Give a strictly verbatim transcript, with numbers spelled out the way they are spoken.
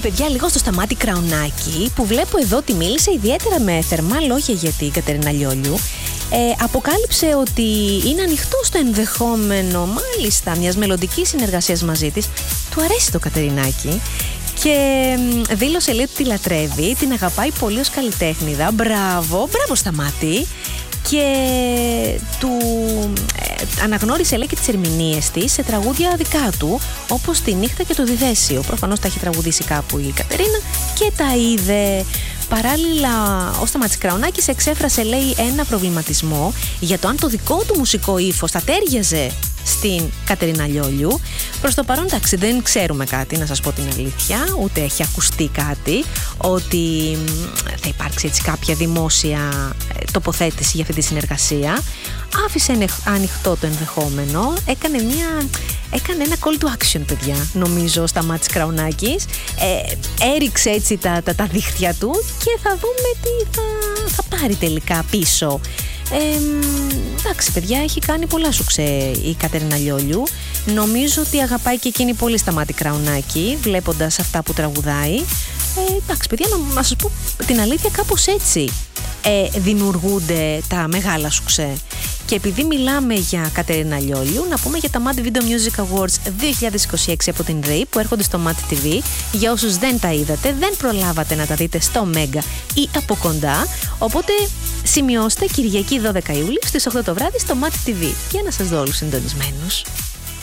παιδιά, λίγο στο Σταμάτη Κραουνάκη, που βλέπω εδώ ότι μίλησε ιδιαίτερα με θερμά λόγια για την Κατερίνα Λιόλιου. Ε, αποκάλυψε ότι είναι ανοιχτό στο ενδεχόμενο, μάλιστα, μιας μελλοντικής συνεργασίας μαζί της. Του αρέσει το Κατερινάκι και δήλωσε, λέει, ότι τη λατρεύει, την αγαπάει πολύ ως καλλιτέχνηδα. Μπράβο, μπράβο Σταμάτη. Και του ε, αναγνώρισε, λέει, και τις ερμηνείες της σε τραγούδια δικά του, όπως «Τη νύχτα» και «Το Διδέσιο». Προφανώς τα έχει τραγουδήσει κάπου η Κατερίνα και τα είδε. Παράλληλα, ο Σταμάτης Κραουνάκης εξέφρασε, λέει, ένα προβληματισμό για το αν το δικό του μουσικό ύφος θα τέριαζε στην Κατερίνα Λιόλιου. Προς το παρόν, εντάξει, δεν ξέρουμε κάτι, να σας πω την αλήθεια, ούτε έχει ακουστεί κάτι ότι θα υπάρξει έτσι κάποια δημόσια τοποθέτηση για αυτή τη συνεργασία. Άφησε ανοιχτό το ενδεχόμενο, έκανε μια... Έκανε ένα call to action, παιδιά, νομίζω, ο Σταμάτης Κραουνάκης. Ε, έριξε έτσι τα, τα, τα δίχτυα του και θα δούμε τι θα, θα πάρει τελικά πίσω. Ε, εντάξει, παιδιά, έχει κάνει πολλά σουξέ η Κατερίνα Λιόλιου. Νομίζω ότι αγαπάει και εκείνη πολύ Σταμάτη Κραουνάκη, βλέποντας αυτά που τραγουδάει. Ε, εντάξει, παιδιά, να, να σας πω την αλήθεια, κάπως έτσι ε, δημιουργούνται τα μεγάλα σουξέ. Και επειδή μιλάμε για Κατερίνα Λιόλιου, να πούμε για τα Mad Video Music Awards δύο χιλιάδες είκοσι έξι από την ΔΕΗ που έρχονται στο Mad τι βι. Για όσους δεν τα είδατε, δεν προλάβατε να τα δείτε στο Μέγκα ή από κοντά, οπότε σημειώστε Κυριακή δώδεκα Ιουλίου στις οκτώ το βράδυ στο Mad τι βι για να σας δω όλους συντονισμένους.